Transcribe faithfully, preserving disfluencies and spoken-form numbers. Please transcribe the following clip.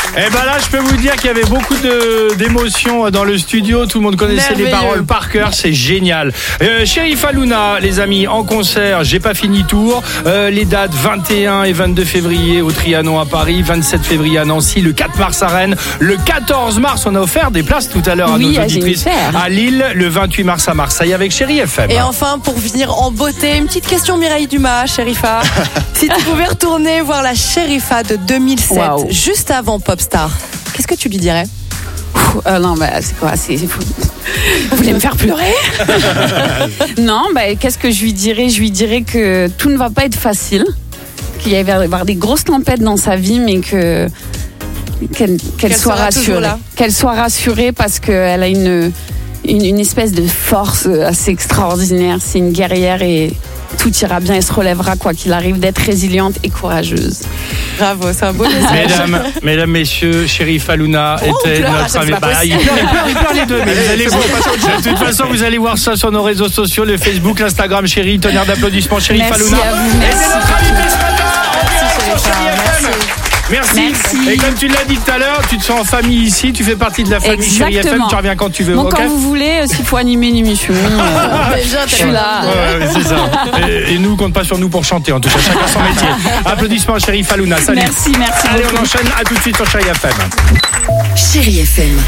Eh ben là, je peux vous dire qu'il y avait beaucoup de, d'émotions dans le studio. Tout le monde connaissait les paroles par cœur. C'est génial. Euh, Chérif Halouna, les amis, en concert. J'ai pas fini tour. Euh, les dates vingt et un et vingt-deux février au Trianon à Paris, vingt-sept février à Nancy, le quatre mars à Rennes, le quatorze mars, on a offert des places tout à l'heure à oui, nos auditrices à Lille, le vingt-huit mars à Marseille avec Chéri F M. Et enfin, pour finir en beauté, une petite question Mireille Dumas, Chérifa. Si tu pouvais retourner voir la Chérifa de deux mille sept, wow. juste avant Popstar, qu'est-ce que tu lui dirais? Euh, non, bah, c'est quoi c'est, c'est fou. Vous voulez me faire pleurer? Non, bah, qu'est-ce que je lui dirais? Je lui dirais que tout ne va pas être facile, qu'il y va y avoir des grosses tempêtes dans sa vie, mais que qu'elle, qu'elle, qu'elle soit rassurée. Qu'elle soit rassurée parce qu'elle a une, une, une espèce de force assez extraordinaire. C'est une guerrière et tout ira bien, elle se relèvera quoi qu'il arrive, d'être résiliente et courageuse. Bravo, c'est un beau message. Mesdames, mesdames, messieurs, Chérif Halouna oh, était pleure, notre ami. Bah, il pleure, il pleure, il pleure les deux. Mais vous allez voir, de toute façon, vous allez voir ça sur nos réseaux sociaux, le Facebook, l'Instagram, Chéri. Tonnerre d'applaudissements, Chérif Halouna. Merci à vous, merci. Et c'est notre invité ce matin. Merci, Chérif. Merci. Merci. Et comme tu l'as dit tout à l'heure, tu te sens en famille ici, tu fais partie de la famille Chéri F M, tu reviens quand tu veux. Bon, okay? Quand vous voulez, s'il faut animer une émission, euh, déjà, je suis là. Ouais, ouais, c'est ça. Et, et nous, compte pas sur nous pour chanter, en tout cas, chacun son métier. Applaudissements à Chérif Halouna. Salut. Merci, merci. Allez, beaucoup. on enchaîne. À tout de suite sur Chéri F M. Chéri F M.